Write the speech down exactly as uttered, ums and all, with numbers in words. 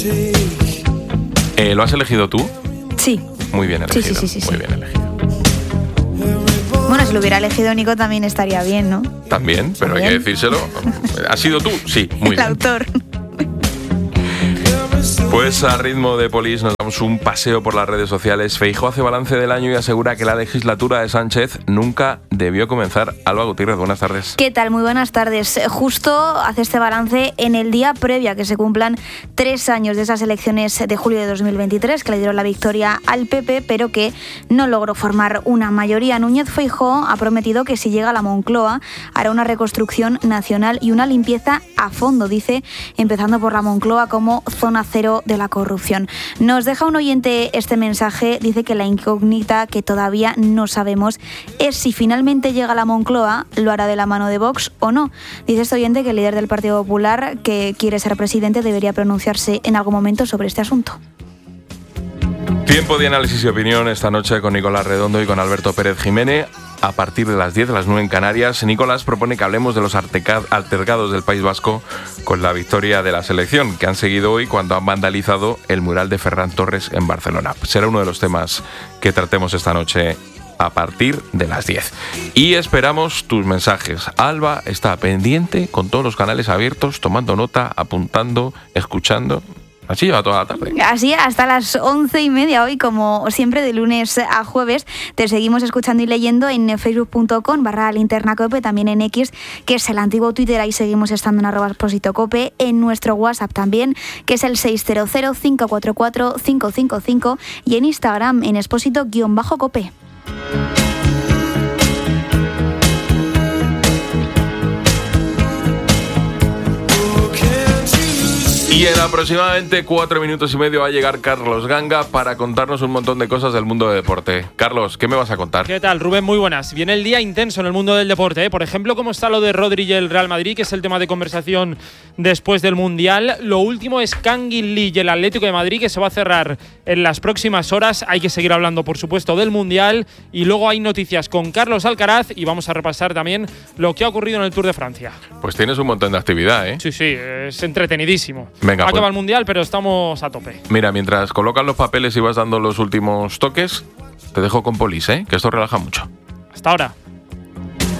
Eh, ¿Lo has elegido tú? Sí. Muy bien elegido. Sí, sí, sí, sí, muy sí. bien elegido. Bueno, si lo hubiera elegido Nico también estaría bien, ¿no? También, pero ¿También? hay que decírselo. ¿Has sido tú? Sí, muy El bien. autor. Pues a ritmo de Polis nos damos un paseo por las redes sociales. Feijóo hace balance del año y asegura que la legislatura de Sánchez nunca debió comenzar. Alba Gutiérrez, buenas tardes. ¿Qué tal? Muy buenas tardes. Justo hace este balance en el día previo a que se cumplan tres años de esas elecciones de julio de dos mil veintitrés, que le dieron la victoria al P P, pero que no logró formar una mayoría. Núñez Feijóo ha prometido que si llega a la Moncloa hará una reconstrucción nacional y una limpieza a fondo, dice, empezando por la Moncloa como zona cero de la corrupción. Nos deja un oyente este mensaje, dice que la incógnita que todavía no sabemos es si finalmente llega a la Moncloa, lo hará de la mano de Vox o no. Dice este oyente que el líder del Partido Popular, que quiere ser presidente, debería pronunciarse en algún momento sobre este asunto. Tiempo de análisis y opinión esta noche con Nicolás Redondo y con Alberto Pérez Jiménez. A partir de las diez, de las nueve en Canarias, Nicolás propone que hablemos de los altercados del País Vasco con la victoria de la selección, que han seguido hoy cuando han vandalizado el mural de Ferran Torres en Barcelona. Será uno de los temas que tratemos esta noche a partir de las diez. Y esperamos tus mensajes. Alba está pendiente con todos los canales abiertos, tomando nota, apuntando, escuchando. Así lleva toda la tarde. Así hasta las once y media hoy, como siempre, de lunes a jueves. Te seguimos escuchando y leyendo en facebook punto com barra linterna cope, también en X, que es el antiguo Twitter, ahí seguimos estando en arroba expósito cope, en nuestro WhatsApp también, que es el seis cero cero, cinco cuatro cuatro, cinco cinco cinco, y en Instagram en expósito-cope. Y en aproximadamente cuatro minutos y medio va a llegar Carlos Ganga para contarnos un montón de cosas del mundo del deporte. Carlos, ¿qué me vas a contar? ¿Qué tal, Rubén? Muy buenas. Viene el día intenso en el mundo del deporte, ¿eh? Por ejemplo, cómo está lo de Rodri y el Real Madrid, que es el tema de conversación después del Mundial. Lo último es Kangin Lee y el Atlético de Madrid, que se va a cerrar en las próximas horas. Hay que seguir hablando, por supuesto, del Mundial. Y luego hay noticias con Carlos Alcaraz y vamos a repasar también lo que ha ocurrido en el Tour de Francia. Pues tienes un montón de actividad, ¿eh? Sí, sí, es entretenidísimo. Venga, Acaba pues el Mundial, pero estamos a tope. Mira, mientras colocan los papeles y vas dando los últimos toques, te dejo con Polis, ¿eh? Que esto relaja mucho. Hasta ahora.